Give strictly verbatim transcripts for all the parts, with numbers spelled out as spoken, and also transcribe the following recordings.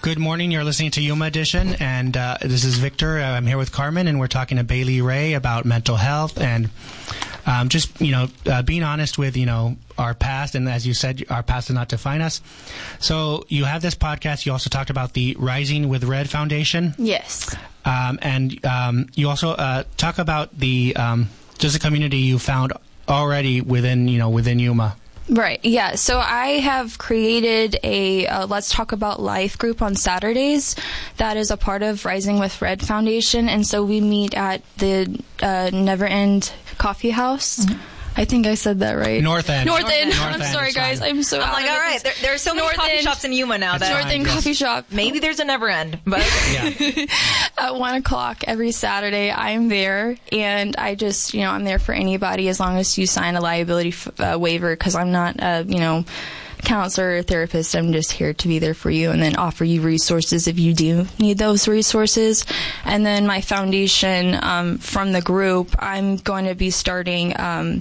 Good morning. You're listening to Yuma Edition, and uh, this is Victor. I'm here with Carmen, and we're talking to Bailey Ray about mental health and um, just, you know, uh, being honest with, you know, our past. And as you said, our past does not define us. So you have this podcast. You also talked about the Rising with Red Foundation. Yes. Um, and um, you also uh, talk about the um, just a community you found already within, you know, within Yuma. Right, yeah. So I have created a uh, Let's Talk About Life group on Saturdays that is a part of Rising with Red Foundation. And so we meet at the uh, Never End Coffee House. Mm-hmm. I think I said that right. North End. North, North End. North I'm End, sorry, guys. fine. I'm so I'm like, all right, there, there are so many North coffee End. shops in Yuma now. That North End yes. Coffee Shop. Maybe there's a Never End, but Yeah. At one o'clock every Saturday, I'm there, and I just, you know, I'm there for anybody as long as you sign a liability f- uh, waiver, because I'm not, a, you know, counselor or therapist. I'm just here to be there for you and then offer you resources if you do need those resources. And then my foundation, um, from the group, I'm going to be starting um,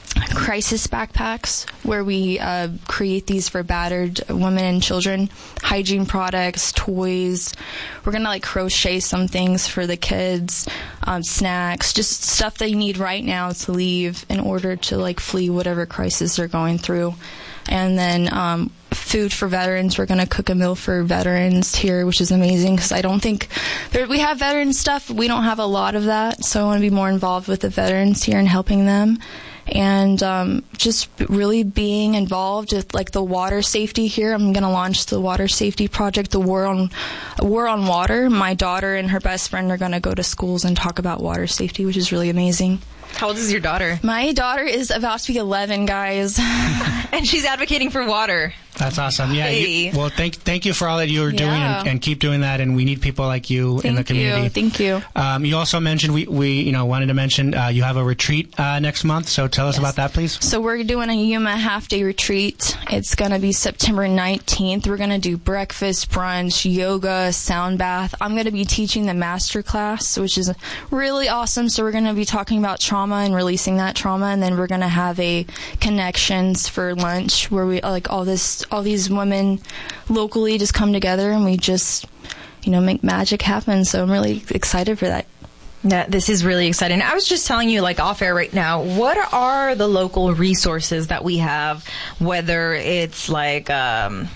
crisis backpacks, where we uh, create these for battered women and children, hygiene products, toys. We're gonna like crochet some things for the kids, um, snacks, just stuff they need right now to leave in order to like flee whatever crisis they're going through. And then um, food for veterans. We're going to cook a meal for veterans here, which is amazing because I don't think there, we have veteran stuff. We don't have a lot of that, so I want to be more involved with the veterans here and helping them. And um, just really being involved with like the water safety here. I'm going to launch the water safety project, the War on War on Water. My daughter and her best friend are going to go to schools and talk about water safety, which is really amazing. how old is your daughter? My daughter is about to be eleven, guys. And she's advocating for water. That's awesome. Yeah. Hey. You, well, thank thank you for all that you are doing Yeah. and, and keep doing that. And we need people like you Thank in the community. you. Thank you. Um, you also mentioned we, we you know wanted to mention uh, you have a retreat uh, next month. So tell us Yes. about that, please. So we're doing a Yuma half-day retreat. It's going to be September nineteenth. We're going to do breakfast, brunch, yoga, sound bath. I'm going to be teaching the master class, which is really awesome. So we're going to be talking about trauma and releasing that trauma, and then we're going to have a connections for lunch where we like all this, all these women locally just come together and we just, you know, make magic happen. So I'm really excited for that. Yeah, this is really exciting. I was just telling you, like, off air right now, what are the local resources that we have, whether it's like, um,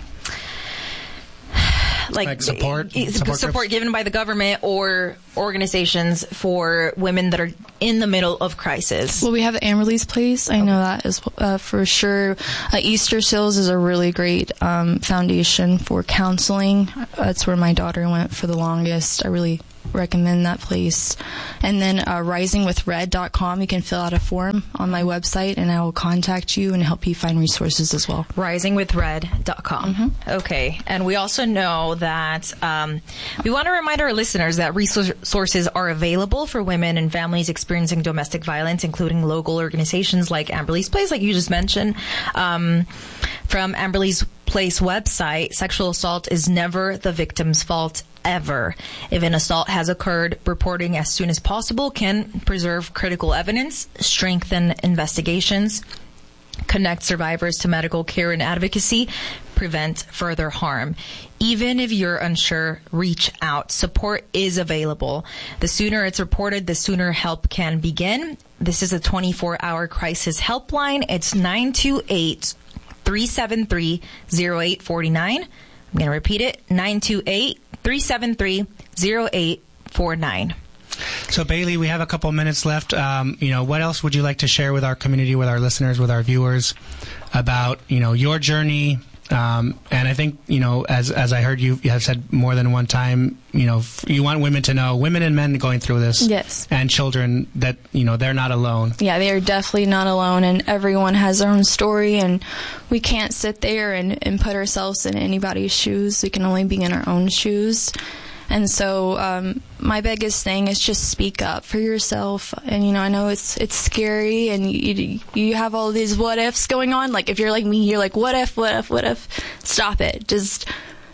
like, Like support? e- Support support, groups? given by the government or organizations for women that are in the middle of crisis? Well, we have the Amberley's Place. I know that is uh, for sure. Uh, Easter Seals is a really great um, foundation for counseling. That's where my daughter went for the longest. I really recommend that place. And then uh, rising with red dot com, you can fill out a form on my website and I will contact you and help you find resources as well. rising with red dot com. Mm-hmm. Okay. And we also know that um, we want to remind our listeners that resources are available for women and families experiencing domestic violence, including local organizations like Amberley's Place, like you just mentioned. Um, from Amberley's Place website, sexual assault is never the victim's fault, ever. If an assault has occurred, reporting as soon as possible can preserve critical evidence, strengthen investigations, connect survivors to medical care and advocacy, prevent further harm. Even if you're unsure, reach out. Support is available. The sooner it's reported, the sooner help can begin. This is a twenty-four hour crisis helpline. It's nine two eight, three seven three, zero eight four nine. I'm going to repeat it, nine two eight, three seven three, zero eight four nine. So, Bailey, we have a couple minutes left. Um, you know, what else would you like to share with our community, with our listeners, with our viewers about, you know, your journey? Um, and I think, you know, as as I heard you, you have said more than one time, you know, f- you want women to know, women and men going through this. Yes. And children, that, you know, they're not alone. Yeah, they are definitely not alone, and everyone has their own story, and we can't sit there and, and put ourselves in anybody's shoes. We can only be in our own shoes. And so um, my biggest thing is just speak up for yourself. And, you know, I know it's it's scary, and you, you have all these what ifs going on. Like, if you're like me, you're like, what if, what if, what if? Stop it. Just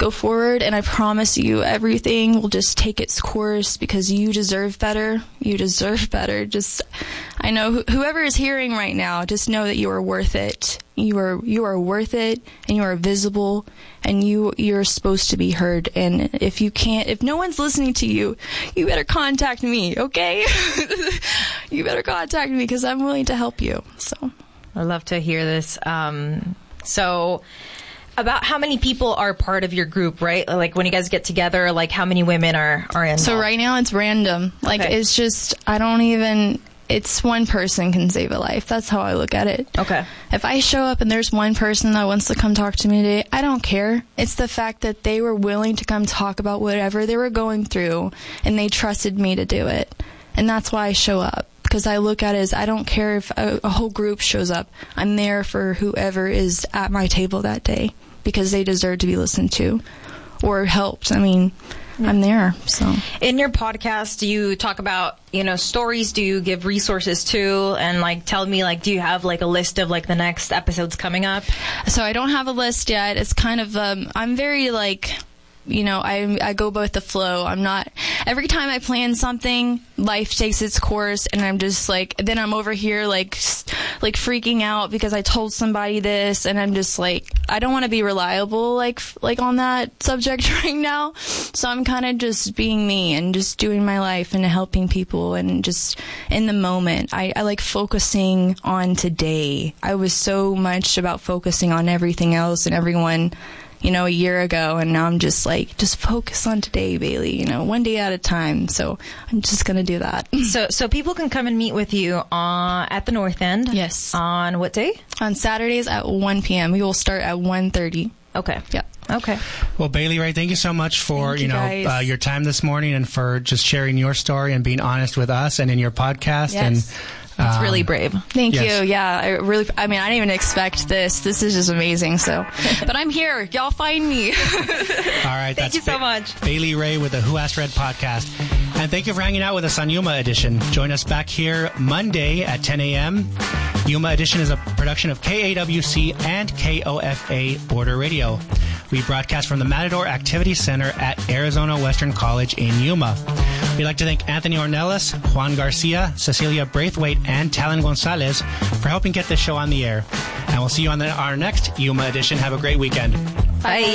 go forward, and I promise you everything will just take its course because you deserve better. You deserve better. Just, I know wh- whoever is hearing right now, just know that you are worth it. You are you are worth it, and you are visible, and you you're supposed to be heard. And if you can't, if no one's listening to you, you better contact me, okay? You better contact me because I'm willing to help you. So, I'd love to hear this. Um, so, about how many people are part of your group, right? Like when you guys get together, like how many women are are in? So right now it's random. Like Okay. it's just I don't even. It's one person can save a life. That's how I look at it. Okay. If I show up and there's one person that wants to come talk to me today, I don't care. It's the fact that they were willing to come talk about whatever they were going through, and they trusted me to do it. And that's why I show up. Because I look at it as I don't care if a, a whole group shows up. I'm there for whoever is at my table that day because they deserve to be listened to or helped. I mean, I'm there. So In your podcast, do you talk about, you know, stories? Do you give resources to? And like, tell me, like, do you have like a list of like the next episodes coming up? So I don't have a list yet. It's kind of, um, I'm very like, you know, I I go with the flow. I'm not, every time I plan something, life takes its course, and I'm just like, then I'm over here like, s- like freaking out because I told somebody this, and I'm just like, I don't want to be reliable like, f- like on that subject right now. So I'm kind of just being me and just doing my life and helping people and just in the moment. I, I like focusing on today. I was so much about focusing on everything else and everyone, you know, a year ago, and now I'm just like, just focus on today, Bailey, you know, one day at a time. So I'm just going to do that. So, so people can come and meet with you uh, at the North End. Yes. On what day? On Saturdays at one p.m. We will start at one thirty. Okay. Yeah. Okay. Well, Bailey Ray, thank you so much for Thank you you, know guys. uh, your time this morning and for just sharing your story and being honest with us and in your podcast. Yes. And That's um, really brave. Thank Yes. you. Yeah, I really, I mean, I didn't even expect this. This is just amazing. So, but I'm here. Y'all find me. All right. Thank you so much. Bailey Ray with the Who Asked Red podcast. And thank you for hanging out with us on Yuma Edition. Join us back here Monday at ten a.m. Yuma Edition is a production of K A W C and K O F A Border Radio. We broadcast from the Matador Activity Center at Arizona Western College in Yuma. We'd like to thank Anthony Ornelas, Juan Garcia, Cecilia Braithwaite, and Talon Gonzalez for helping get this show on the air. And we'll see you on the, our next Yuma Edition. Have a great weekend. Bye.